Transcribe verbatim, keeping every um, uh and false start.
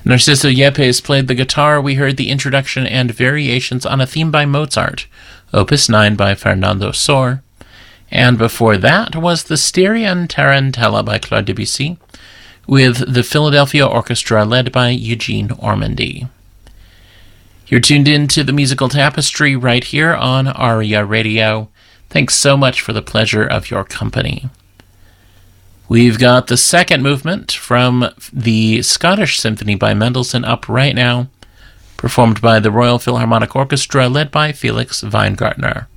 Narciso Yepes played the guitar. We heard the introduction and variations on a theme by Mozart, Opus nine by Fernando Sor. And before that was the Styrian Tarantella by Claude Debussy, with the Philadelphia Orchestra led by Eugene Ormandy. You're tuned in to the Musical Tapestry right here on ARIA Radio. Thanks so much for the pleasure of your company. We've got the second movement from the Scottish Symphony by Mendelssohn up right now, performed by the Royal Philharmonic Orchestra led by Felix Weingartner.